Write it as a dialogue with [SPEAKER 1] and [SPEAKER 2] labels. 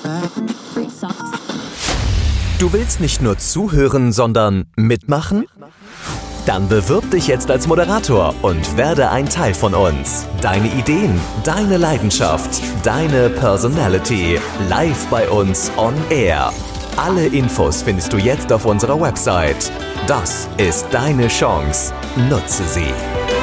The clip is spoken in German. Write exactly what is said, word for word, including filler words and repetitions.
[SPEAKER 1] Du willst nicht nur zuhören, sondern mitmachen? Dann bewirb dich jetzt als Moderator und werde ein Teil von uns. Deine Ideen, deine Leidenschaft, deine Personality. Live bei uns on Air. Alle Infos findest du jetzt auf unserer Website. Das ist deine Chance. Nutze sie.